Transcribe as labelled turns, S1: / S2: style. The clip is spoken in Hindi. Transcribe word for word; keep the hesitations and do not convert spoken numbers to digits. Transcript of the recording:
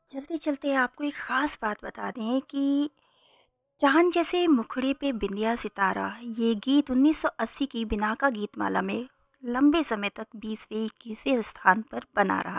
S1: चलते चलते आपको एक ख़ास बात बता दें कि चाँद जैसे मुखड़े पे बिंदिया सितारा, ये गीत उन्नीस सौ अस्सी की बिनाका गीतमाला में लंबे समय तक बीसवें इक्कीसवें स्थान पर बना रहा।